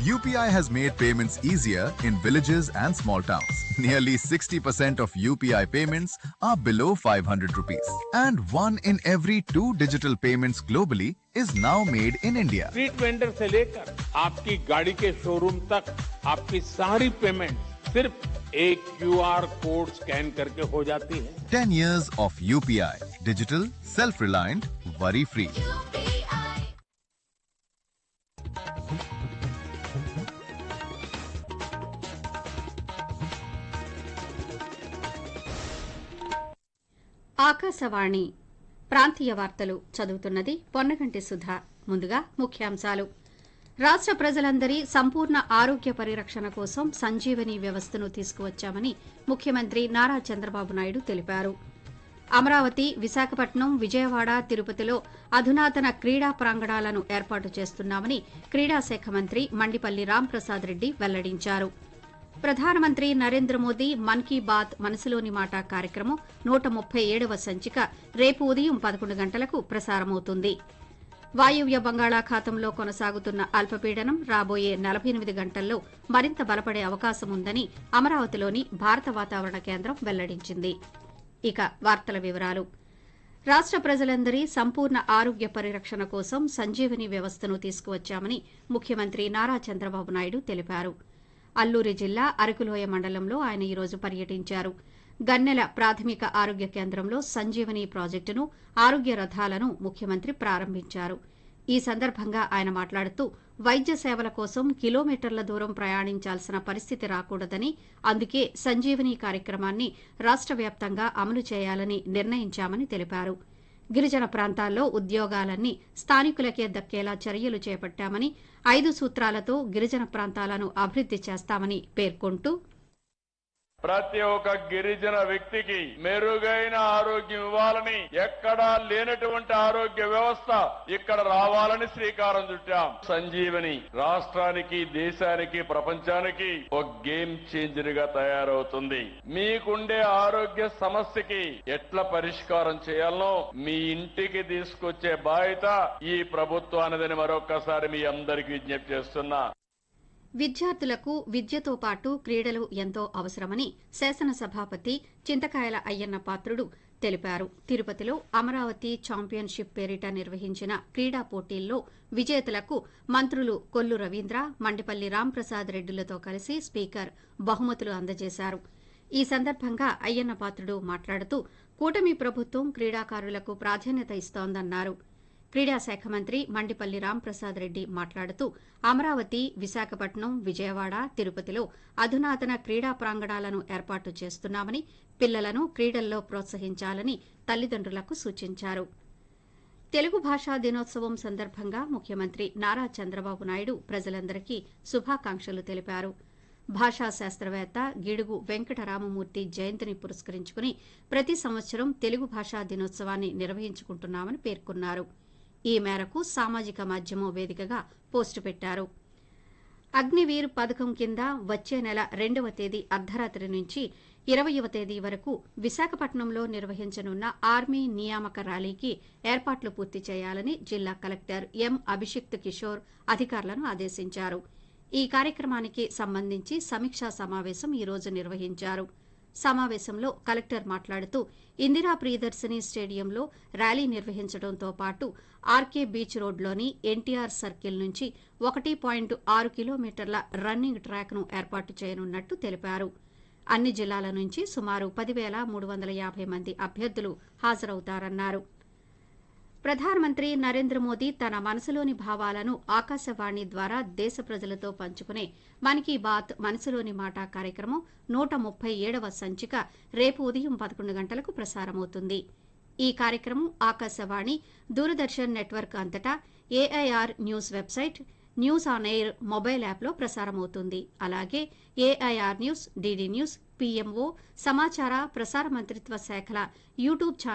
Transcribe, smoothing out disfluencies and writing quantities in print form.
UPI has made payments easier in villages and small towns. Nearly 60% of UPI payments are below 500 rupees. And 1 in every 2 digital payments globally is now made in India. Street vendor से लेकर आपकी गाड़ी के showroom तक आपकी सारी payment सिर्फ एक QR कोड स्कैन करके हो जाती है। 10 years of UPI. Digital, self-reliant, worry-free. Akashvani ప్రాంతీయ వార్తలు చదువుతున్నది పొన్నగంటి సుధా. ముందుగా ముఖ్యాంశాలు. రాష్ట్ర ప్రజలందరి సంపూర్ణ ఆరోగ్య పరిరక్షణ కోసం సంజీవని వ్యవస్థను తీసుకువచ్చామని ముఖ్యమంత్రి నారా చంద్రబాబు నాయుడు తెలిపారు. అమరావతి, విశాఖపట్నం, విజయవాడ, తిరుపతిలో అధునాతన క్రీడా ప్రాంగణాలను ఏర్పాటు చేస్తున్నామని క్రీడాశాఖ మంత్రి మండిపల్లి రాంప్రసాద్ రెడ్డి వెల్లడించారు. ప్రధానమంత్రి నరేంద్ర మోదీ మన్ కీ బాత్ మనసులోని మాట కార్యక్రమం 137వ సంచిక రేపు ఉదయం 11 గంటలకు ప్రసారమవుతుంది. వాయువ్య బంగాళాఖాతంలో కొనసాగుతున్న అల్పపీడనం రాబోయే 48 గంటల్లో మరింత బలపడే అవకాశం ఉందని అమరావతిలోని భారత వాతావరణ కేంద్రం వెల్లడించింది. ఇక వార్తల వివరాలు. రాష్ట్ర ప్రజలందరి సంపూర్ణ ఆరోగ్య పరిరక్షణ కోసం సంజీవని వ్యవస్థను తీసుకువచ్చామని ముఖ్యమంత్రి నారా చంద్రబాబు నాయుడు తెలిపారు. అల్లూరి జిల్లా అరకులోయ మండలంలో ఆయన ఈరోజు పర్యటించారు. గన్నెల ప్రాథమిక ఆరోగ్య కేంద్రంలో సంజీవని ప్రాజెక్టును, ఆరోగ్య రథాలను ముఖ్యమంత్రి ప్రారంభించారు. ఈ సందర్భంగా ఆయన మాట్లాడుతూ వైద్య సేవల కోసం కిలోమీటర్ల దూరం ప్రయాణించాల్సిన పరిస్థితి రాకూడదని, అందుకే సంజీవని కార్యక్రమాన్ని రాష్ట్ర వ్యాప్తంగా అమలు చేయాలని నిర్ణయించామని తెలిపారు. గిరిజన ప్రాంతాల్లో ఉద్యోగాలన్నీ స్థానికులకే దక్కేలా చర్యలు చేపట్టామని, 5 సూత్రాలతో గిరిజన ప్రాంతాలను అభివృద్ది చేస్తామని పేర్కొంటూ ప్రతి ఒక్క గిరిజన వ్యక్తికి మెరుగైన ఆరోగ్యం ఇవ్వాలని, ఎక్కడా లేనటువంటి ఆరోగ్య వ్యవస్థ ఇక్కడ రావాలని శ్రీకారం చుట్టాం. సంజీవని రాష్ట్రానికి, దేశానికి, ప్రపంచానికి ఒక గేమ్ చేంజర్ గా తయారవుతుంది. మీకుండే ఆరోగ్య సమస్యకి ఎట్లా పరిష్కారం చేయాలనో మీ ఇంటికి తీసుకొచ్చే బాధ్యత ఈ ప్రభుత్వానిదని మరొక్కసారి మీ అందరికీ విజ్ఞప్తి చేస్తున్నా. విద్యార్థులకు విద్యతో పాటు క్రీడలు ఎంతో అవసరమని శాసనసభాపతి చింతకాయల అయ్యన్న పాత్రుడు తెలిపారు. తిరుపతిలో అమరావతి ఛాంపియన్షిప్ పేరిట నిర్వహించిన క్రీడా పోటీల్లో విజేతలకు మంత్రులు కొల్లు రవీంద్ర, మండిపల్లి రాంప్రసాద్ రెడ్డిలతో కలిసి స్పీకర్ బహుమతులు అందజేశారు. ఈ సందర్భంగా అయ్యన్న పాత్రుడు మాట్లాడుతూ కూటమి ప్రభుత్వం క్రీడాకారులకు ప్రాధాన్యత ఇస్తోందన్నారు. క్రీడాశాఖ మంత్రి మండిపల్లి రాంప్రసాద్ రెడ్డి మాట్లాడుతూ అమరావతి, విశాఖపట్నం, విజయవాడ, తిరుపతిలో అధునాతన క్రీడా ప్రాంగణాలను ఏర్పాటు చేస్తున్నామని, పిల్లలను క్రీడల్లో ప్రోత్సహించాలని తల్లిదండ్రులకు సూచించారు. తెలుగు భాషా దినోత్సవం సందర్భంగా ముఖ్యమంత్రి నారా చంద్రబాబు నాయుడు ప్రజలందరికీ శుభాకాంక్షలు తెలిపారు. భాషా శాస్త్రవేత్త గిడుగు వెంకటరామమూర్తి జయంతిని పురస్కరించుకుని ప్రతి సంవత్సరం తెలుగు భాషా దినోత్సవాన్ని నిర్వహించుకుంటున్నామని పేర్కొన్నారు. ఈ మేరకు సామాజిక మాధ్యమం వేదికగా పోస్టు పెట్టారు. అగ్నివీర్ పథకం కింద వచ్చే నెల 2వ తేదీ అర్ధరాత్రి నుంచి 20వ తేదీ వరకు విశాఖపట్నంలో నిర్వహించనున్న ఆర్మీ నియామక ర్యాలీకి ఏర్పాట్లు పూర్తి చేయాలని జిల్లా కలెక్టర్ ఎం అభిషిక్త్ కిషోర్ అధికారులను ఆదేశించారు. ఈ కార్యక్రమానికి సంబంధించి సమీక్షా సమావేశం ఈరోజు నిర్వహించారు. సమావేశంలో కలెక్టర్ మాట్లాడుతూ ఇందిరా ప్రియదర్శిని స్టేడియంలో ర్యాలీ నిర్వహించడంతో పాటు ఆర్కే బీచ్ రోడ్లోని ఎన్టీఆర్ సర్కిల్ నుంచి 1.6 కిలోమీటర్ల రన్నింగ్ ట్రాక్ను ఏర్పాటు చేయనున్నట్టు తెలిపారు. అన్ని జిల్లాల నుంచి సుమారు 10,350 మంది అభ్యర్థులు హాజరవుతారన్నారు. ప్రధానమంత్రి నరేంద్ర మోదీ తన మనసులోని భావాలను ఆకాశవాణి ద్వారా దేశ ప్రజలతో పంచుకునే మన్ కీ బాత్ మనసులోని మాట కార్యక్రమం 137వ సంచిక రేపు ఉదయం 11 గంటలకు ప్రసారమవుతుంది. ఈ కార్యక్రమం ఆకాశవాణి, దూరదర్శన్ నెట్వర్క్ అంతటా AIR news website, news on air mobile యాప్లో ప్రసారమవుతుంది. అలాగే AIR news, DD news, PMO, సమాచార ప్రసార మంత్రిత్వ శాఖల యూట్యూబ్ ఛానల్